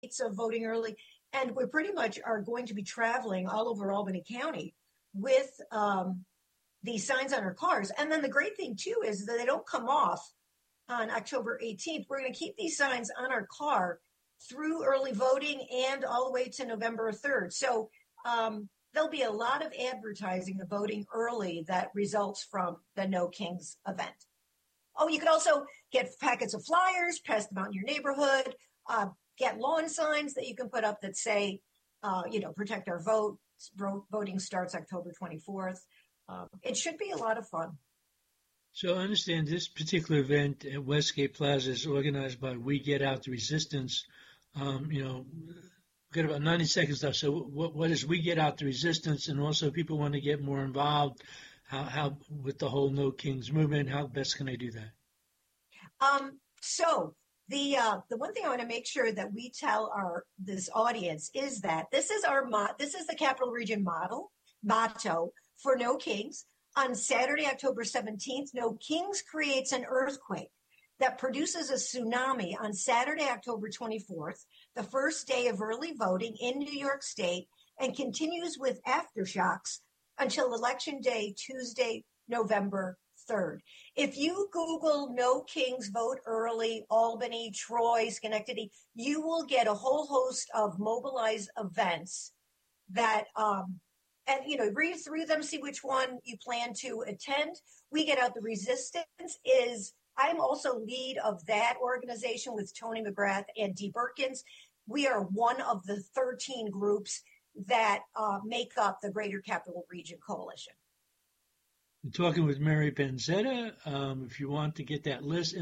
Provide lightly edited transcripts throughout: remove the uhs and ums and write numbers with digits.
of voting early. And we pretty much are going to be traveling all over Albany County with these signs on our cars. And then the great thing, too, is that they don't come off on October 18th. We're going to keep these signs on our car through early voting and all the way to November 3rd. So there'll be a lot of advertising of voting early that results from the No Kings event. Oh, you could also get packets of flyers, pass them out in your neighborhood, get lawn signs that you can put up that say, protect our vote. Voting starts October 24th. It should be a lot of fun. So I understand this particular event at Westgate Plaza is organized by We Get Out the Resistance. We've got about 90 seconds left. So what is We Get Out the Resistance? And also people want to get more involved. How with the whole No Kings movement, how best can I do that? So the one thing I want to make sure that we tell this audience is that this is the Capital Region motto for No Kings. On Saturday, October 17th, No Kings creates an earthquake that produces a tsunami on Saturday, October 24th, the first day of early voting in New York State, and continues with aftershocks until Election Day, Tuesday, November 3rd. If you Google No Kings Vote Early, Albany, Troy, Schenectady, you will get a whole host of mobilized events that, read through them, see which one you plan to attend. We Get Out the Resistance I'm also lead of that organization with Tony McGrath and Dee Birkins. We are one of the 13 groups that make up the Greater Capital Region Coalition. I'm talking with Mary Panzetta. If you want to get that list,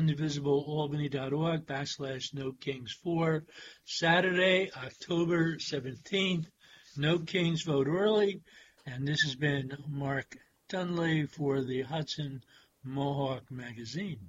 indivisiblealbany.org/No Kings 4. Saturday, October 17th, No Kings Vote Early. And this has been Mark Dunley for the Hudson Mohawk Magazine.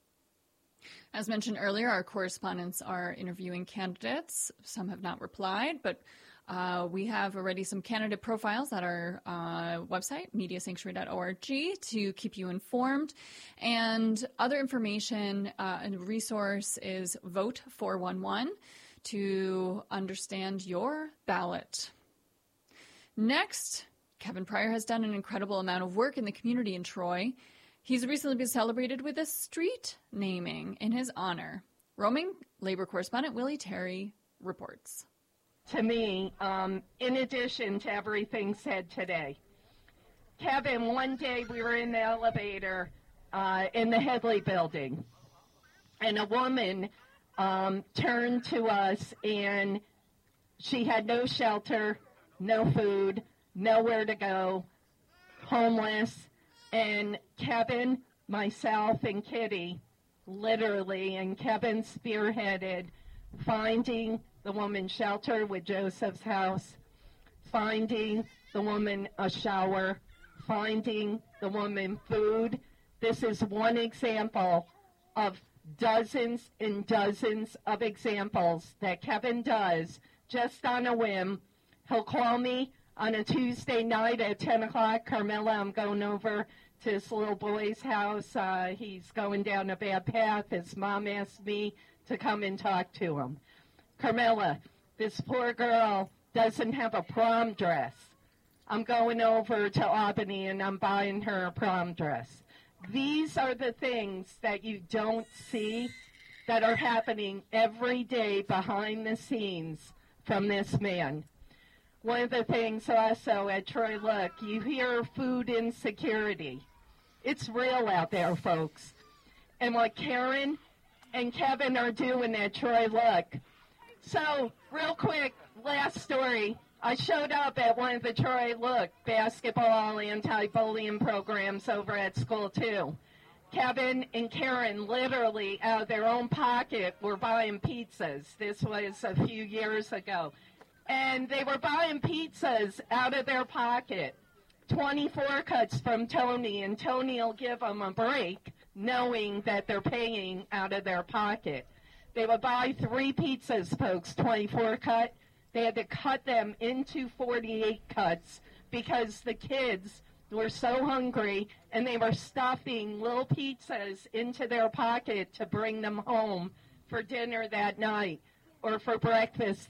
As mentioned earlier, our correspondents are interviewing candidates. Some have not replied, but we have already some candidate profiles at our website, mediasanctuary.org, to keep you informed. And other information and resource is Vote 411 to understand your ballot. Next, Kevin Pryor has done an incredible amount of work in the community in Troy. He's recently been celebrated with a street naming in his honor. Roaming labor correspondent Willie Terry reports. To me, in addition to everything said today, Kevin, one day we were in the elevator in the Headley building, and a woman turned to us, and she had no shelter, no food, nowhere to go, homeless. And Kevin, myself, and Kitty, literally, and Kevin spearheaded finding the woman shelter with Joseph's House, finding the woman a shower, finding the woman food. This is one example of dozens and dozens of examples that Kevin does just on a whim. He'll call me on a Tuesday night at 10 o'clock. Carmela, I'm going over to his little boy's house. He's going down a bad path. His mom asked me to come and talk to him. Carmela, this poor girl doesn't have a prom dress. I'm going over to Albany and I'm buying her a prom dress. These are the things that you don't see that are happening every day behind the scenes from this man. One of the things also at Troy Look, you hear food insecurity. It's real out there, folks. And what Karen and Kevin are doing at Troy Look. So, real quick, last story. I showed up at one of the Troy Look basketball anti-bullying programs over at school, too. Kevin and Karen literally, out of their own pocket, were buying pizzas. This was a few years ago. And they were buying pizzas out of their pocket, 24 cuts from Tony, and Tony will give them a break, knowing that they're paying out of their pocket. They would buy 3 pizzas, folks, 24 cut. They had to cut them into 48 cuts because the kids were so hungry, and they were stuffing little pizzas into their pocket to bring them home for dinner that night or for breakfast